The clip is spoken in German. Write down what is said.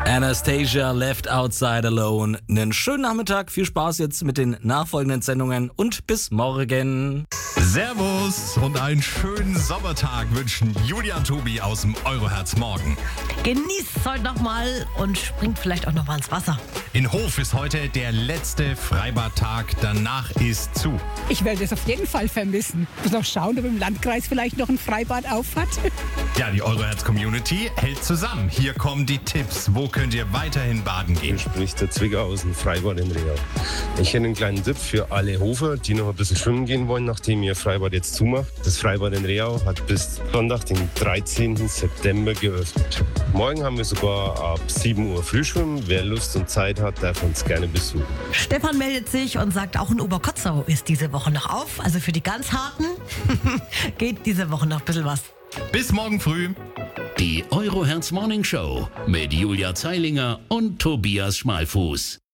Anastasia Left Outside Alone. Einen schönen Nachmittag, viel Spaß jetzt mit den nachfolgenden Sendungen und bis morgen. Servus und einen schönen Sommertag wünschen Julia und Tobi aus dem Euroherz Morgen. Genießt es heute nochmal und springt vielleicht auch nochmal ins Wasser. In Hof ist heute der letzte Freibadtag, danach ist zu. Ich werde es auf jeden Fall vermissen. Ich muss noch schauen, ob im Landkreis vielleicht noch ein Freibad auf hat. Ja, die Euroherz-Community hält zusammen. Hier kommen die Tipps. Wo könnt ihr weiterhin baden gehen? Spricht der Zwickau aus dem Freibad in Reau. Ich hätte einen kleinen Tipp für alle Hofer, die noch ein bisschen schwimmen gehen wollen, nachdem ihr Freibad jetzt zumacht. Das Freibad in Reau hat bis Sonntag, den 13. September geöffnet. Morgen haben wir sogar ab 7 Uhr Frühschwimmen. Wer Lust und Zeit hat, darf uns gerne besuchen. Stefan meldet sich und sagt, auch in Oberkotzau ist diese Woche noch auf. Also für die ganz Harten geht diese Woche noch ein bisschen was. Bis morgen früh. Die Euroherz Morning Show mit Julia Zeilinger und Tobias Schmalfuß.